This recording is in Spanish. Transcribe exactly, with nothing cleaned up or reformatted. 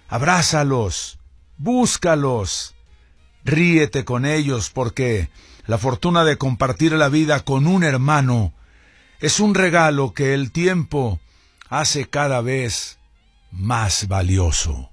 Abrázalos, búscalos, ríete con ellos, porque la fortuna de compartir la vida con un hermano es un regalo que el tiempo hace cada vez más valioso.